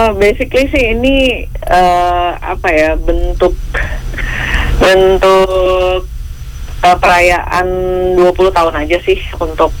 Basically sih ini bentuk perayaan 20 tahun aja sih untuk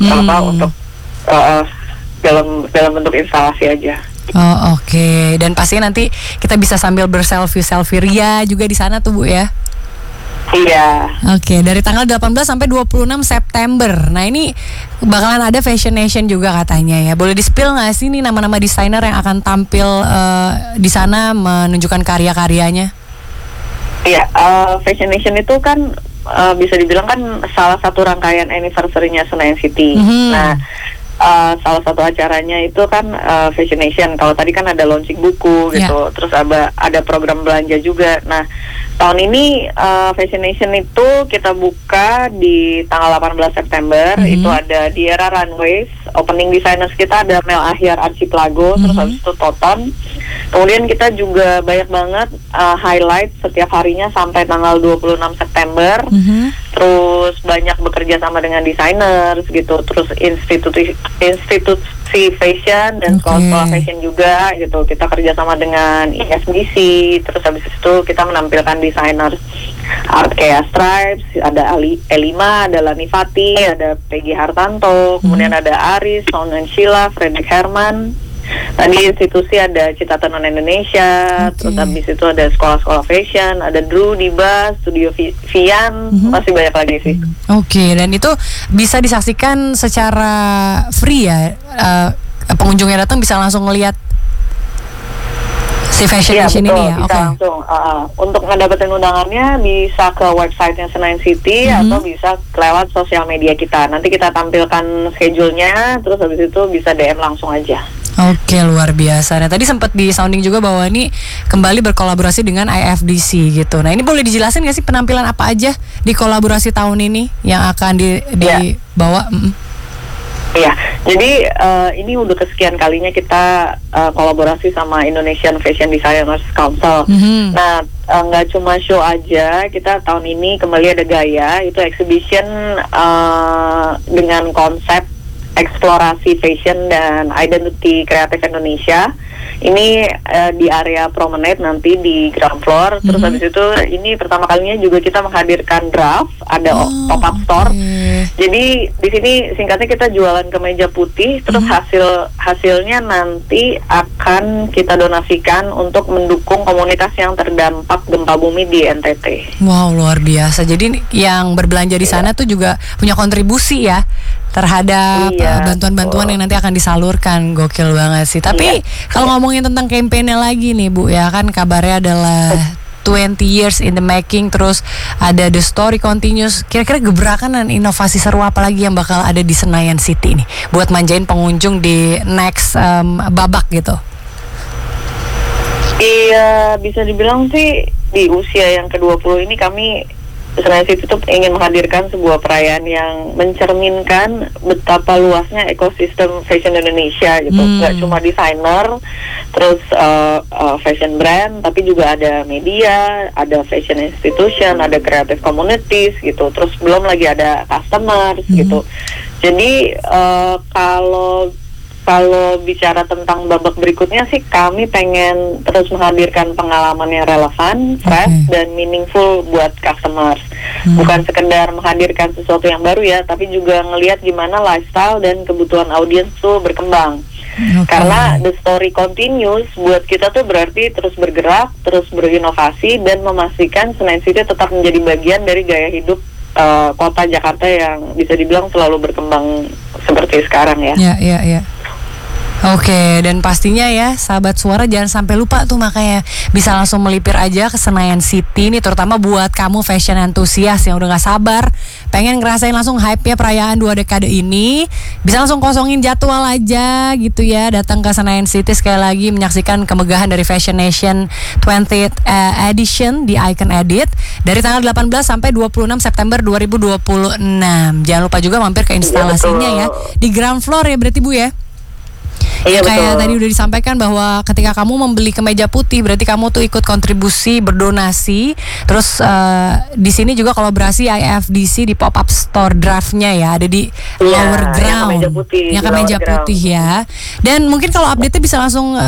dalam bentuk instalasi aja. Oh, oke. Dan pasti nanti kita bisa sambil berselfie ria juga di sana tuh Bu ya. Iya. Oke, dari tanggal 18 sampai 26 September. Nah, ini bakalan ada Fashion Nation juga katanya ya. Boleh di-spill nggak sih nih nama-nama desainer yang akan tampil di sana menunjukkan karya-karyanya? Iya, Fashion Nation itu kan bisa dibilang kan salah satu rangkaian anniversary-nya Senayan City. Nah, salah satu acaranya itu kan Fashion Nation. Kalau tadi kan ada launching buku gitu, terus ada program belanja juga. Nah, tahun ini Fashion Nation itu kita buka di tanggal 18 September. Itu ada di Era Runways. Opening designers kita ada Mel Ahyar Archipelago, terus habis itu Toton. Kemudian kita juga banyak banget highlight setiap harinya sampai tanggal 26 September. Terus banyak bekerja sama dengan designers gitu, terus institusi fashion dan sekolah fashion juga gitu. Kita kerjasama dengan ISBC, terus habis itu kita menampilkan desainer art kayak Stripes, ada Elima, ada Lani Fati, ada Peggy Hartanto, kemudian ada Aris, Son and Sheila, Fredrik Herman. Tadi institusi ada Cita Tenun Indonesia, terus habis itu ada sekolah-sekolah fashion, ada Drew, Diba, Studio Vian, masih banyak lagi sih. Oke, dan itu bisa disaksikan secara free ya? Pengunjungnya datang bisa langsung ngelihat si Fashion Nation ini ya? Bisa langsung. Untuk ngedapetin undangannya bisa ke websitenya Senayan City atau bisa lewat sosial media kita. Nanti kita tampilkan schedule-nya, terus habis itu bisa DM langsung aja. Oke, luar biasa. Nah, tadi sempat di sounding juga bahwa ini kembali berkolaborasi dengan IFDC gitu. Nah, ini boleh dijelasin nggak sih penampilan apa aja di kolaborasi tahun ini yang akan dibawa? Iya, jadi ini udah kesekian kalinya kita kolaborasi sama Indonesian Fashion Designers Council. Nah, nggak cuma show aja, kita tahun ini kembali ada Gaya, itu exhibition dengan konsep eksplorasi fashion dan identity kreatif Indonesia. Ini di area promenade nanti di ground floor. Terus habis itu ini pertama kalinya juga kita menghadirkan draft, ada pop-up store. Jadi di sini singkatnya kita jualan kemeja putih, terus hasilnya nanti akan kita donasikan untuk mendukung komunitas yang terdampak gempa bumi di NTT. Wow, luar biasa. Jadi yang berbelanja di sana tuh juga punya kontribusi ya terhadap bantuan-bantuan yang nanti akan disalurkan. Gokil banget sih. Tapi kalau ngomongin tentang kampanye lagi nih Bu, ya kan kabarnya adalah 20 years in the making, terus ada The Story Continues. Kira-kira gebrakan dan inovasi seru apa lagi yang bakal ada di Senayan City nih buat manjain pengunjung di next babak gitu? Iya, bisa dibilang sih di usia yang ke-20 ini kami Senayan City itu ingin menghadirkan sebuah perayaan yang mencerminkan betapa luasnya ekosistem fashion Indonesia gitu. Nggak cuma desainer, terus fashion brand, tapi juga ada media, ada fashion institution, ada creative communities gitu. Terus belum lagi ada customers gitu. Jadi kalau bicara tentang babak berikutnya sih kami pengen terus menghadirkan pengalaman yang relevan, fresh, dan meaningful buat customers. Bukan sekedar menghadirkan sesuatu yang baru ya, tapi juga ngelihat gimana lifestyle dan kebutuhan audiens tuh berkembang. Karena the story continues buat kita tuh berarti terus bergerak, terus berinovasi, dan memastikan Senayan City tetap menjadi bagian dari gaya hidup kota Jakarta yang bisa dibilang selalu berkembang seperti sekarang ya. Iya. Oke, dan pastinya ya sahabat Suara jangan sampai lupa tuh, makanya bisa langsung melipir aja ke Senayan City nih, terutama buat kamu fashion enthusiast yang udah gak sabar pengen ngerasain langsung hype-nya perayaan 2 dekade ini. Bisa langsung kosongin jadwal aja gitu ya, datang ke Senayan City sekali lagi menyaksikan kemegahan dari Fashion Nation 20th edition di Icon Edit dari tanggal 18 sampai 26 September 2026. Jangan lupa juga mampir ke instalasinya ya di ground floor ya berarti Bu ya. Iya, kayak tadi udah disampaikan bahwa ketika kamu membeli kemeja putih berarti kamu tuh ikut kontribusi berdonasi. Terus di sini juga kolaborasi IFDC di pop up store draftnya ya, ada di lower ground yang kemeja putih ya. Dan mungkin kalau update-nya bisa langsung